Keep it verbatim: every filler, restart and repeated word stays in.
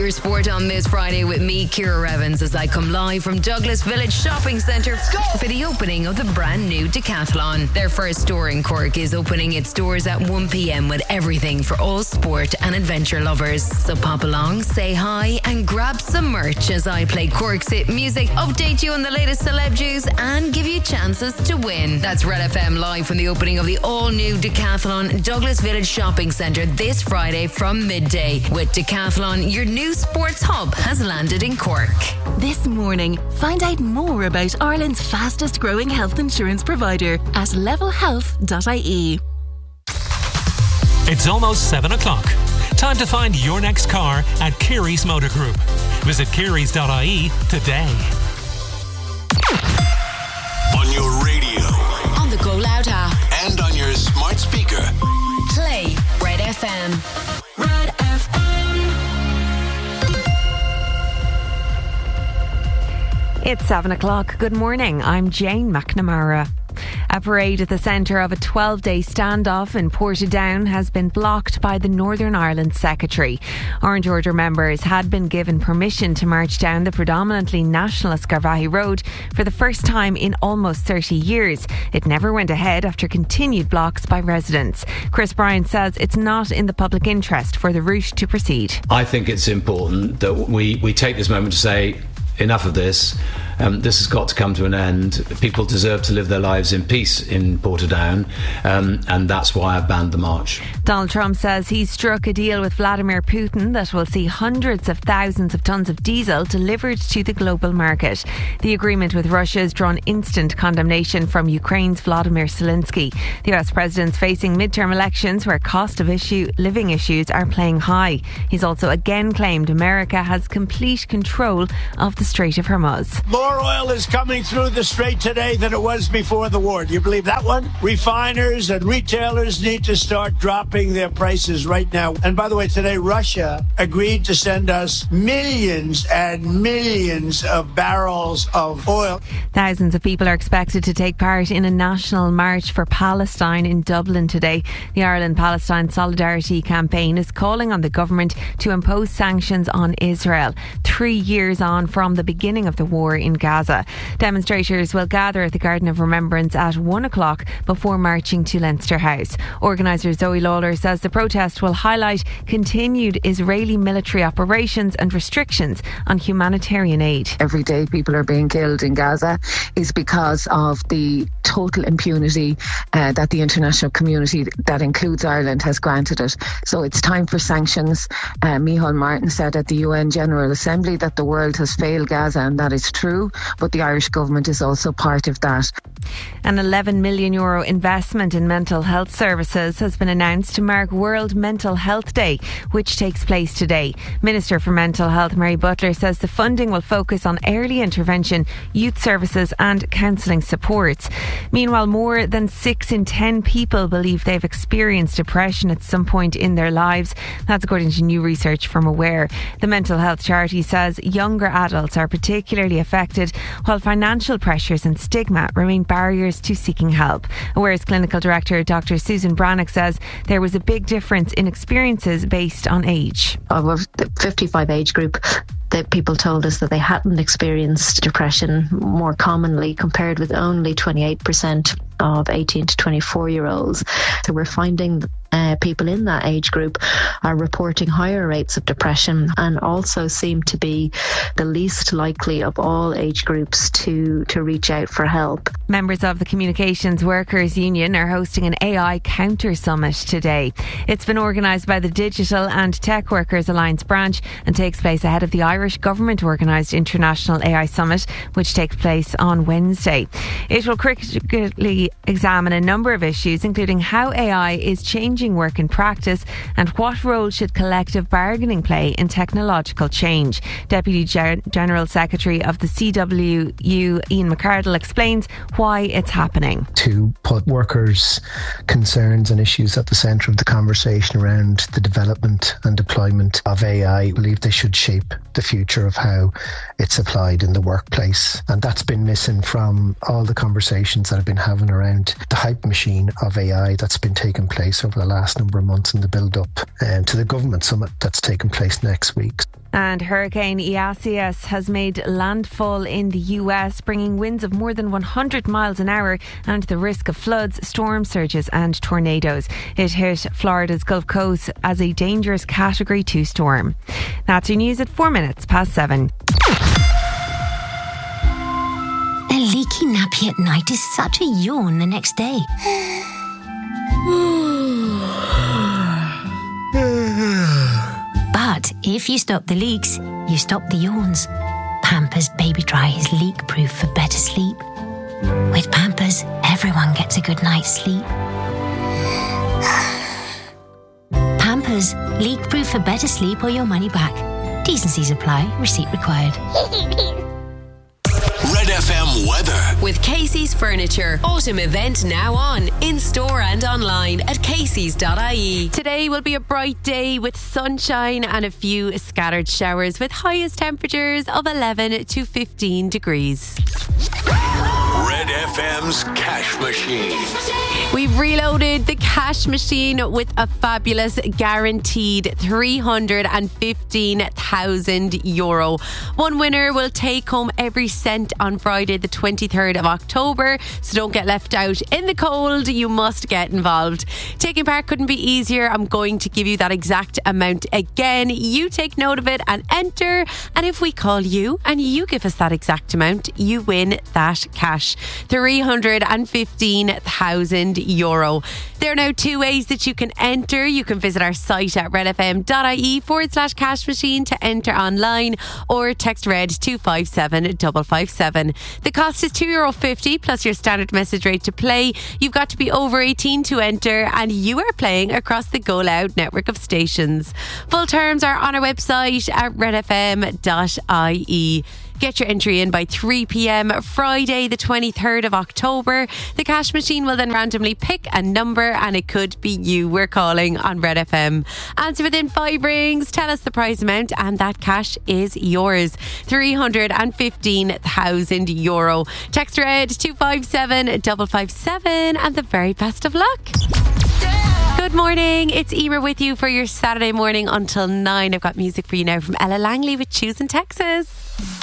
your sport on this Friday with me, Ciara Evans, as I come live from Douglas Village Shopping Centre for the opening of the brand new Decathlon. Their first store in Cork is opening its doors at one p.m. with everything for all sport and adventure lovers. So pop along, say hi and grab some merch as I play Cork's hit music, update you on the latest celeb news and give you chances to win. That's Red F M live from the opening of the all-new Decathlon Douglas Village Shopping Centre this Friday from midday. With Decathlon, your new sports hub has landed in Cork. This morning, find out more about Ireland's fastest growing health insurance provider at level health dot I E. It's almost seven o'clock. Time to find your next car at Kerry's Motor Group. Visit kerrys dot I E today. On your radio, On the Go Loud app, and on your smart speaker. play Red F M. Red F M. It's seven o'clock. Good morning. I'm Jane McNamara. A parade at the centre of a twelve-day standoff in Portadown has been blocked by the Northern Ireland Secretary. Orange Order members had been given permission to march down the predominantly nationalist Garvaghey Road for the first time in almost thirty years. It never went ahead after continued blocks by residents. Chris Bryan says it's not in the public interest for the route to proceed. I think it's important that we, we take this moment to say, enough of this. Um, this has got to come to an end. People deserve to live their lives in peace in Portadown, um, and that's why I banned the march. Donald Trump says he's struck a deal with Vladimir Putin that will see hundreds of thousands of tonnes of diesel delivered to the global market. The agreement with Russia has drawn instant condemnation from Ukraine's Vladimir Zelensky. The U S president's facing midterm elections where cost of issue living issues are playing high. He's also again claimed America has complete control of the Strait of Hormuz. More oil is coming through the strait today than it was before the war. Do you believe that one? Refiners and retailers need to start dropping their prices right now. And by the way, today Russia agreed to send us millions and millions of barrels of oil. Thousands of people are expected to take part in a national march for Palestine in Dublin today. The Ireland-Palestine Solidarity Campaign is calling on the government to impose sanctions on Israel, three years on from the beginning of the war in Gaza. Demonstrators will gather at the Garden of Remembrance at one o'clock before marching to Leinster House. Organiser Zoe Lawler says the protest will highlight continued Israeli military operations and restrictions on humanitarian aid. Every day people are being killed in Gaza is because of the total impunity uh, that the international community, that includes Ireland, has granted it. So it's time for sanctions. Uh, Micheál Martin said at the U N General Assembly that the world has failed Gaza, and that is true, but the Irish government is also part of that. An eleven million euro investment in mental health services has been announced to mark World Mental Health Day, which takes place today. Minister for Mental Health Mary Butler says the funding will focus on early intervention, youth services and counselling supports. Meanwhile, more than six in ten people believe they've experienced depression at some point in their lives. That's according to new research from Aware. The mental health charity says younger adults are particularly affected, while financial pressures and stigma remain barriers to seeking help. Aware's clinical director, Doctor Susan Brannock, says there was a big difference in experiences based on age. Our fifty-five age group, that people told us that they hadn't experienced depression more commonly, compared with only twenty-eight percent of eighteen to twenty-four year olds. So we're finding uh, people in that age group are reporting higher rates of depression, and also seem to be the least likely of all age groups to, to reach out for help. Members of the Communications Workers Union are hosting an A I Counter Summit today. It's been organised by the Digital and Tech Workers Alliance branch and takes place ahead of the Irish Government organised International A I Summit, which takes place on Wednesday. It will critically examine a number of issues, including how A I is changing work in practice and what role should collective bargaining play in technological change. Deputy Gen- General Secretary of the C W U, Ian McCardle, explains why it's happening. To put workers' concerns and issues at the centre of the conversation around the development and deployment of A I, I believe they should shape the future of how it's applied in the workplace. And that's been missing from all the conversations that have been having around around the hype machine of A I that's been taking place over the last number of months in the build-up um, to the government summit that's taking place next week. And Hurricane Isaias has made landfall in the U S, bringing winds of more than one hundred miles an hour and the risk of floods, storm surges and tornadoes. It hit Florida's Gulf Coast as a dangerous Category two storm. That's your news at four minutes past seven. A leaky nappy at night is such a yawn the next day. But if you stop the leaks, you stop the yawns. Pampers Baby Dry is leak-proof for better sleep. With Pampers, everyone gets a good night's sleep. Pampers, leak-proof for better sleep or your money back. T's and C's apply. Receipt required. Red F M weather. With Casey's Furniture. Autumn event now on. In store and online at caseys dot I E. Today will be a bright day with sunshine and a few scattered showers with highest temperatures of eleven to fifteen degrees. Red F M's Cash Machine. We've reloaded the cash machine with a fabulous guaranteed three hundred fifteen thousand euro. One winner will take home every cent on Friday the twenty-third of October, so don't get left out in the cold. You must get involved. Taking part couldn't be easier. I'm going to give you that exact amount again. You take note of it and enter, and if we call you and you give us that exact amount, you win that cash. three hundred fifteen thousand euro. There are now two ways that you can enter. You can visit our site at redfm.ie forward slash cash machine to enter online, or text red two five seven five five seven. The cost is two euro fifty plus your standard message rate to play. You've got to be over eighteen to enter, and you are playing across the Go Loud network of stations. Full terms are on our website at redfm dot I E. Get your entry in by three p.m. Friday the twenty-third of October. The cash machine will then randomly pick a number, and it could be you we're calling on Red F M. Answer within five rings, tell us the prize amount, and that cash is yours. three hundred fifteen thousand euro. Text red two five seven five five seven, and the very best of luck. Good morning, it's Emer with you for your Saturday morning until nine. I've got music for you now from Ella Langley with Choosing Texas.